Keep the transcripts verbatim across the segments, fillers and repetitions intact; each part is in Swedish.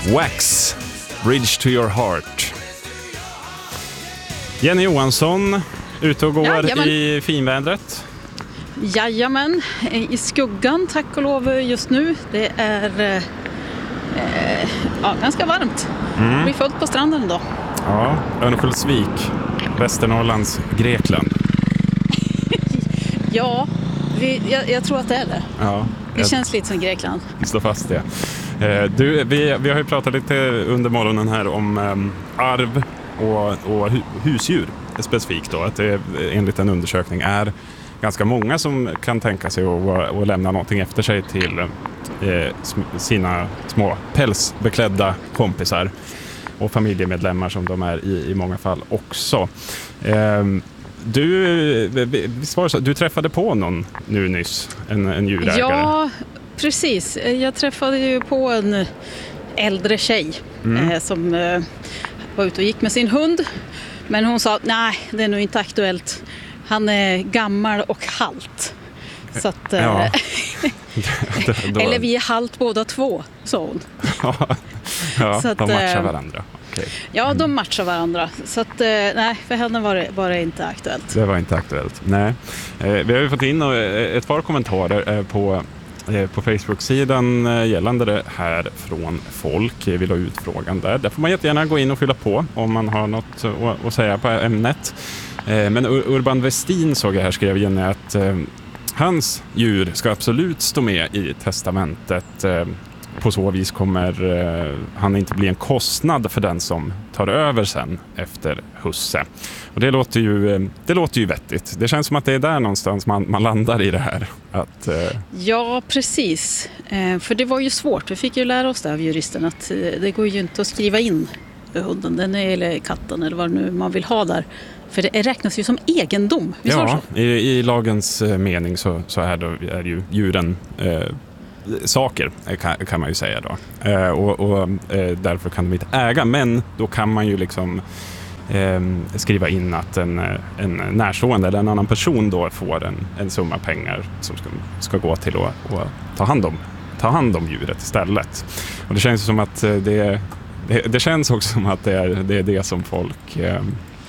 Wax, Bridge to your heart. Jenny Johansson, ute och går Jajamän. i finvädret. Jajamän, i skuggan tack och lov just nu. Det är eh, ja, ganska varmt. Mm. Det blir fullt på stranden då. Ja, Örnsköldsvik, Västernorrlands Grekland. ja, vi, jag, jag tror att det är det. Ja, det jag, känns lite som Grekland. Slå fast det. Eh, du, vi, vi har ju pratat lite under morgonen här om eh, arv och, och husdjur specifikt då. Att det enligt en undersökning är ganska många som kan tänka sig att, att lämna någonting efter sig till eh, sina små pälsbeklädda kompisar och familjemedlemmar som de är i, i många fall också. Eh, du, visst var det så, du träffade på någon nu nyss, en, en djurägare? Ja, precis. Jag träffade ju på en äldre tjej mm. eh, som eh, var ute och gick med sin hund. Men hon sa, nej, det är nog inte aktuellt. Han är gammal och halt. Så att, ja. Eller vi är halt båda två, sa hon. ja, så att, de matchar varandra. Okay. Ja, de matchar varandra. Så att, nej, för henne var det, var det inte aktuellt. Det var inte aktuellt, nej. Vi har ju fått in ett par kommentarer på, på Facebook-sidan gällande det här från folk. Vi la ut frågan där. Där får man jättegärna gå in och fylla på om man har något att säga på ämnet. Men Urban Westin såg jag här, skrev Jenny att eh, hans djur ska absolut stå med i testamentet. Eh, på så vis kommer eh, han inte bli en kostnad för den som tar över sen efter husse. Och det låter ju, eh, det låter ju vettigt. Det känns som att det är där någonstans man, man landar i det här. Att, eh... Ja, precis. Eh, för det var ju svårt. Vi fick ju lära oss det av juristen att eh, det går ju inte att skriva in hunden den eller katten eller vad nu man vill ha där. För det räknas ju som egendom. Visst ja, i, i lagens mening så, så är, det, är ju djuren eh, saker kan, kan man ju säga då. Eh, och och eh, därför kan de inte äga. Men då kan man ju liksom eh, skriva in att en, en närstående eller en annan person då får en, en summa pengar som ska, ska gå till att, att ta, hand om, ta hand om djuret istället. Och det känns som att det, det, det känns också som att det är det, är det som folk... Eh,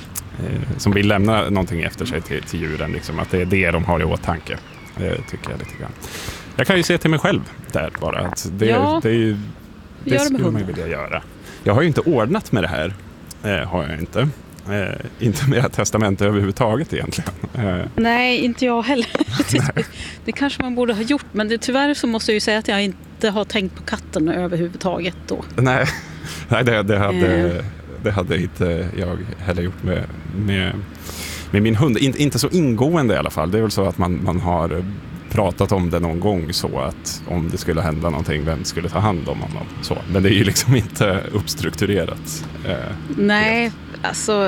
som vill lämna någonting efter sig till, till djuren, liksom, att det är det de har i åtanke. Det tycker jag lite grann. Jag kan ju se till mig själv där bara att det, ja, det, är ju, det skulle man vilja göra. Jag har ju inte ordnat med det här, eh, har jag inte. Eh, inte med testament överhuvudtaget egentligen. Eh. Nej, inte jag heller. det, det kanske man borde ha gjort, men det, tyvärr så måste jag ju säga att jag inte har tänkt på katten överhuvudtaget då. Nej, Nej det, det hade... Eh. Det hade inte jag heller gjort med, med, med min hund. In, inte så ingående i alla fall. Det är väl så att man, man har pratat om det någon gång så att om det skulle hända någonting, vem skulle ta hand om honom? Så. Men det är ju liksom inte uppstrukturerat. Eh, Nej, helt. alltså...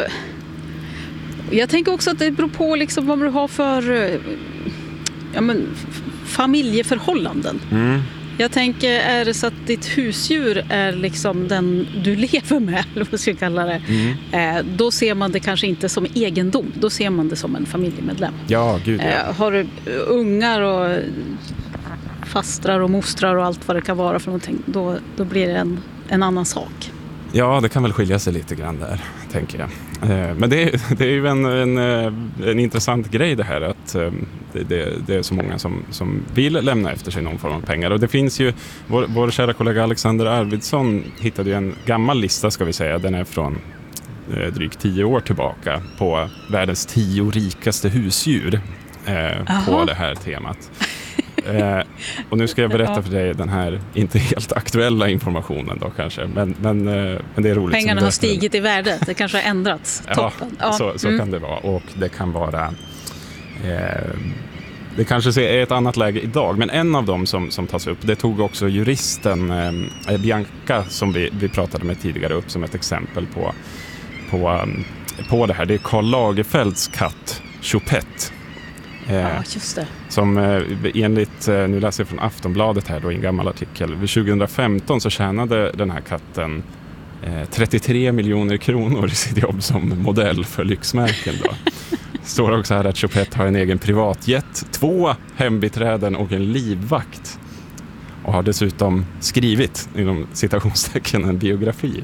Jag tänker också att det beror på liksom vad du har för ja, men, familjeförhållanden. Mm. Jag tänker, är det så att ditt husdjur är liksom den du lever med, eller vad man ska kalla det, mm. eh, då ser man det kanske inte som egendom. Då ser man det som en familjemedlem. Ja, gud ja. Eh, har du ungar och fastrar och mostrar och allt vad det kan vara för någonting, då, då blir det en, en annan sak. Ja, det kan väl skilja sig lite grann där, tänker jag. Men det är, det är ju en, en, en intressant grej det här att det, det, det är så många som, som vill lämna efter sig någon form av pengar. Och det finns ju, vår, vår kära kollega Alexander Arvidsson hittade ju en gammal lista, ska vi säga. Den är från drygt tio år tillbaka på världens tio rikaste husdjur eh, på det här temat. Eh, och nu ska jag berätta för dig den här inte helt aktuella informationen då kanske, men, men, eh, men det är roligt. Pengarna har stigit i värde, det kanske har ändrats. Toppen. Ja, så, så mm. kan det vara, och det kan vara eh, det kanske är ett annat läge idag, men en av dem som, som tas upp, det tog också juristen eh, Bianca som vi, vi pratade med tidigare upp som ett exempel på, på, på det här. Det är Karl Lagerfelds katt Choupette. Ja, just det. Som eh, enligt, eh, nu läser jag från Aftonbladet här då i en gammal artikel, tjugohundrafemton så tjänade den här katten eh, trettiotre miljoner kronor i sitt jobb som modell för lyxmärken då. Står också här att Choupette har en egen privatjet, två hembiträden och en livvakt. och har dessutom skrivit inom citationstecken en biografi.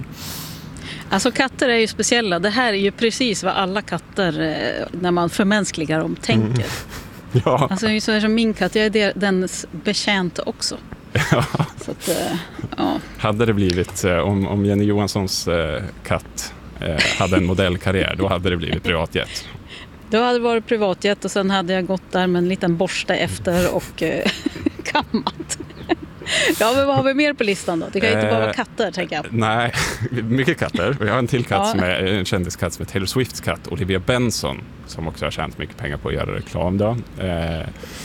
Alltså katter är ju speciella. Det här är ju precis vad alla katter, när man förmänskligar dem, tänker. Mm. Ja. Alltså så är som min katt, jag är dens betjänt också. Ja. Så att, ja. Hade det blivit, om, om Jenny Johanssons eh, katt eh, hade en modellkarriär, då hade det blivit privatjet. Då hade det varit privatjet och sen hade jag gått där med en liten borste efter och eh, kammat. Ja, men vad har vi mer på listan då? Det kan ju inte bara vara katter, tänker jag. Nej, mycket katter. Jag har en till katt Ja. som är en kändiskatt som är Taylor Swifts katt, Olivia Benson, som också har tjänat mycket pengar på att göra reklam då. Eh,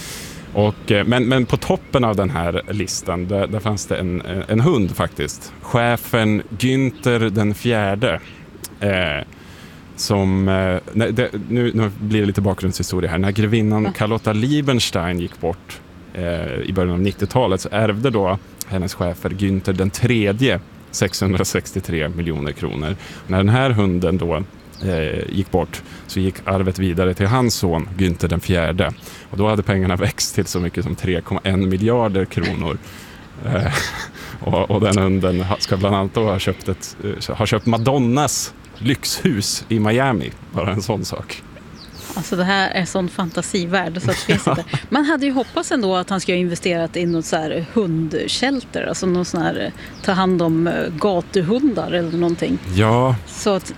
och, men, men på toppen av den här listan, där, där fanns det en, en hund faktiskt. Chefen Günther den fjärde. Eh, som, eh, det, nu, nu blir det lite bakgrundshistoria här. När grevinnan Carlotta Liebenstein gick bort i början av nittiotalet, så ärvde då hennes chefer Günther den tredje sexhundrasextiotre miljoner kronor. När den här hunden då eh, gick bort, så gick arvet vidare till hans son Günther den fjärde. Och då hade pengarna växt till så mycket som tre komma en miljarder kronor. Eh, och, och den hunden ska bland annat då ha köpt, ett, ha köpt Madonnas lyxhus i Miami. Bara en sån sak. Alltså det här är sån fantasivärld så att det finns inte. Man hade ju hoppats ändå att han skulle ha investerat i något så här hundshelter, alltså någon sån här ta hand om gatuhundar eller någonting. Ja. Så att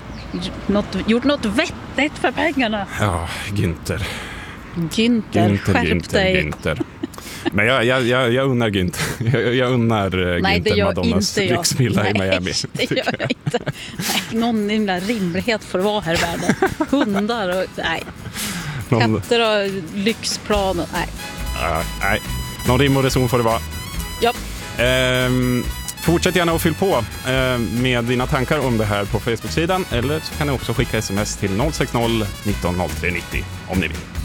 något, gjort något vettigt för pengarna. Ja, Günther. Günther, Günther, skärp Günther, dig. Günther. Men jag, jag, jag, jag unnar Günther. Jag, jag unnar uh, Nej, det Günther gör Madonnas inte jag. lyxvilla Nej, i Miami. det gör jag inte. Nej, någon himla rimlighet får det vara här i världen. Hundar och... Nej. Någon, Katter och lyxplan och... Nej. uh, nej. Någon rim och reson får det vara. Ja. Um, fortsätt gärna att fylla på uh, med dina tankar om det här på Facebook-sidan. Eller så kan ni också skicka sms till noll sex noll nitton noll tre nittio om ni vill.